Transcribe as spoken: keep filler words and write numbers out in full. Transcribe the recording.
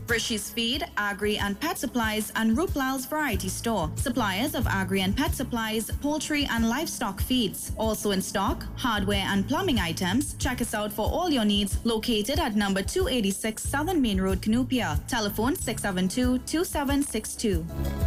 Rishi's Feed, Agri and Pet Supplies, and Ruplal's Variety Store. Suppliers of agri and pet supplies, poultry and livestock feeds. Also in stock, hardware and plumbing items. Check us out for all your needs. Located at number two eighty-six Southern Main Road, Canoopia. Telephone six seven two, two seven six two.